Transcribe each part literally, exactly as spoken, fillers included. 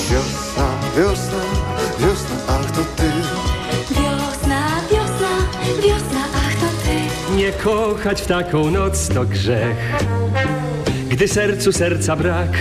Wiosna, wiosna, wiosna, ach to ty. Wiosna, wiosna, wiosna, ach to ty. Nie kochać w taką noc to grzech, gdy sercu serca brak.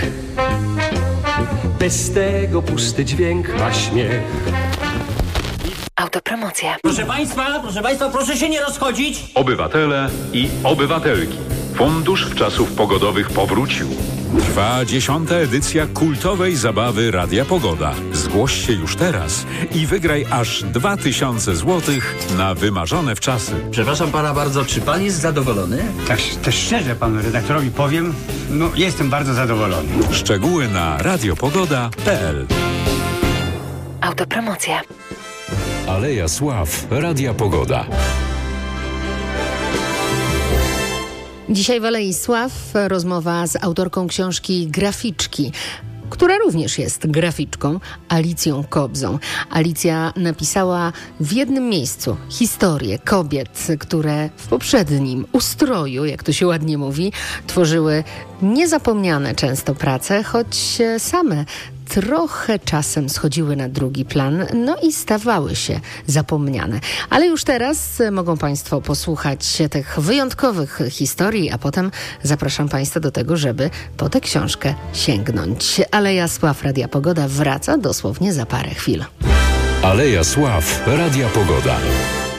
Bez tego pusty dźwięk, a śmiech. Autopromocja. Proszę Państwa, proszę Państwa, proszę się nie rozchodzić. Obywatele i obywatelki. Fundusz Wczasów Pogodowych powrócił. Trwa dziesiąta edycja kultowej zabawy Radia Pogoda. Zgłoś się już teraz i wygraj aż dwa tysiące złotych na wymarzone wczasy. Przepraszam Pana bardzo, czy Pan jest zadowolony? Tak też szczerze panu redaktorowi powiem, no jestem bardzo zadowolony. Szczegóły na radiopogoda kropka p l. Autopromocja. Aleja Sław Radia Pogoda. Dzisiaj w Alei Sław rozmowa z autorką książki Graficzki, która również jest graficzką, Alicją Kobzą. Alicja napisała w jednym miejscu historię kobiet, które w poprzednim ustroju, jak to się ładnie mówi, tworzyły niezapomniane często prace, choć same trochę czasem schodziły na drugi plan, no i stawały się zapomniane. Ale już teraz mogą Państwo posłuchać tych wyjątkowych historii, a potem zapraszam Państwa do tego, żeby po tę książkę sięgnąć. Aleja Sław Radia Pogoda wraca dosłownie za parę chwil. Aleja Sław Radia Pogoda.